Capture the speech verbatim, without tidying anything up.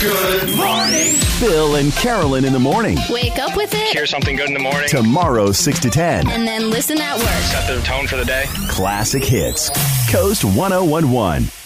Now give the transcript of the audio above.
Good morning. Bill and Carolyn in the morning. Wake up with it. Hear something good in the morning. Tomorrow, six to ten. And then listen at work. Set the tone for the day. Classic hits. Coast one oh one one.